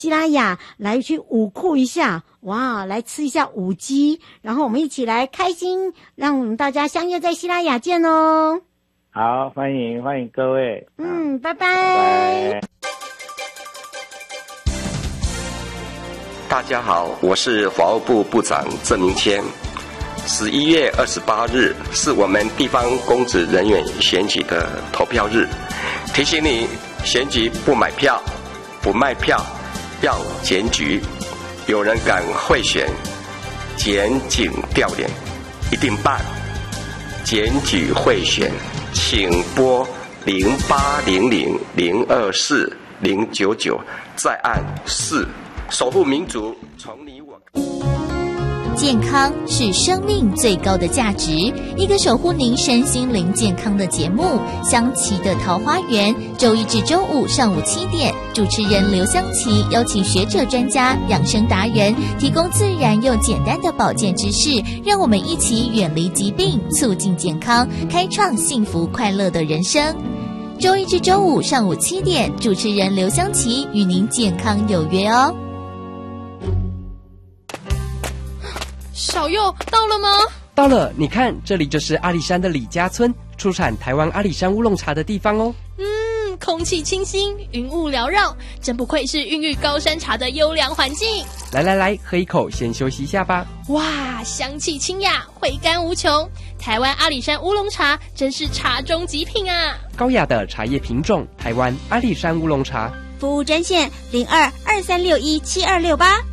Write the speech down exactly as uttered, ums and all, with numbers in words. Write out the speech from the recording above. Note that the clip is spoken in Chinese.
西拉雅来去五库一下，哇，来吃一下五鸡，然后我们一起来开心，让我们大家相约在西拉雅见哦。 好，欢迎欢迎各位。 嗯，拜拜。 拜拜。 大家好，我是法务部部长郑明谦。十一月二十八日是我们地方公职人员选举的投票日，提醒你，选举不买票、不卖票，要检举。有人敢贿选、检警调脸，一定办。检举贿选，请拨零八零零零二四零九九，再按四。守护民主，从你我。 健康是生命最高的价值，一个守护您身心灵健康的节目《香琪的桃花源》，周一至周五上午七点，主持人刘香琪邀请学者专家、养生达人，提供自然又简单的保健知识，让我们一起远离疾病，促进健康，开创幸福快乐的人生。周一至周五上午七点，主持人刘香琪与您健康有约哦。 小佑到了吗？ 到了，你看，这里就是阿里山的李家村，出产台湾阿里山乌龙茶的地方哦。 嗯，空气清新，云雾缭绕，真不愧是孕育高山茶的优良环境。 来来来，喝一口，先休息一下吧。 哇，香气清雅，回甘无穷。台湾阿里山乌龙茶真是茶中极品啊！ 高雅的茶叶品种，台湾阿里山乌龙茶。 服务专线零二二三六一七二六八。